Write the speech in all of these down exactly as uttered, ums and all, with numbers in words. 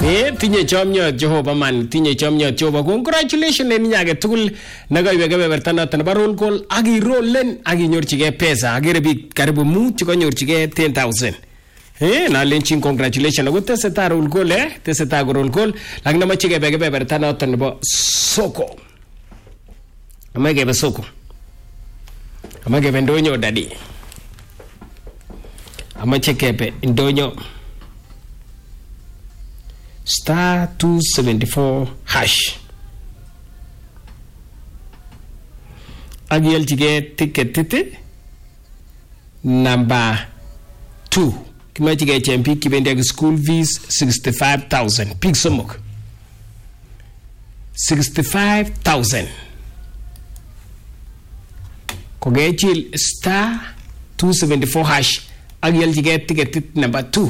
Eh, tinye chomyot Jehovah man, tinye chomyot Jehovah. Congratulations en nyage tugul nagaiwe kebeberta noton nebo roll call ak irollen ak inyorchigei pesa. Agere biik karibu mut chekanyorchigei ten thousand. Eh, nalenjin congratulations. Ako tesetai roll call eh, tesetai ko roll call. Lakini namache kebe kebeberta noton nebo soko. Amache kebe soko. Amache kebe ndonyo daddy. Amache kebe ndonyo. Star two seventy-four hash. Agiyelchige ticket number two. Kimachige champi kibendi school fees sixty-five thousand. Pig somok. sixty-five thousand. Kogechil star two seventy-four hash. Agiyelchige ticket number two.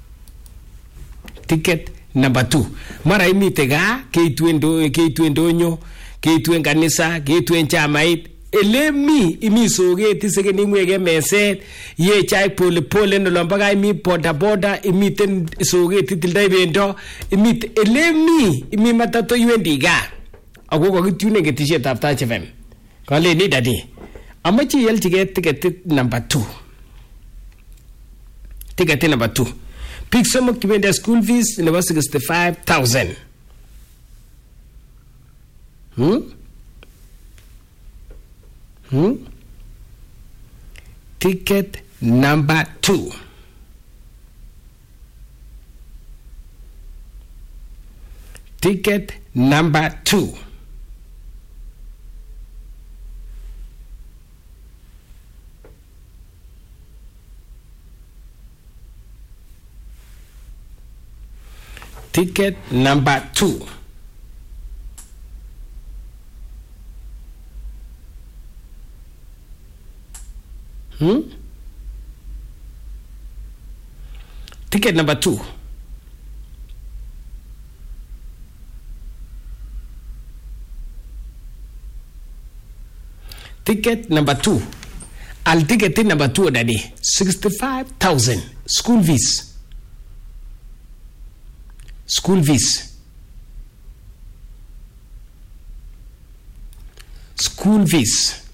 Ticket number two. Mara imite ga keitwendo keitwendo nyo keitwen kanisa keitwen chamait elemi imi soget isegeni mwege meset ye chai pole pole no lombaga imi boda boda imiten soget tildai bendo imite elemi imi matato yendi ga agogo kitune getishet ab Touch F M kale ni dadi amachi yelchige ticket number two. Ticket number two. Pick some of the school fees in about sixty-five thousand. Hmm? Hmm? Ticket number two. Ticket number two. Ticket number two. Hmm? Ticket number two. Ticket number two. I'll ticket number two daddy. Sixty-five thousand. School fees. School fees. School fees.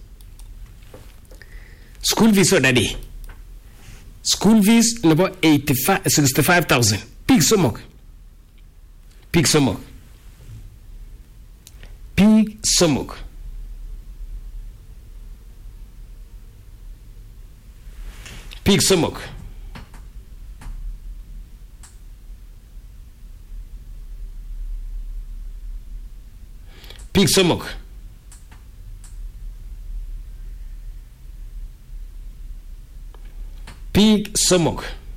School fees, oh daddy. School fees number eighty-five, sixty-five thousand. Pig somok. Pig somok. Pig somok. Pig somok. Pig somok. Pig somok.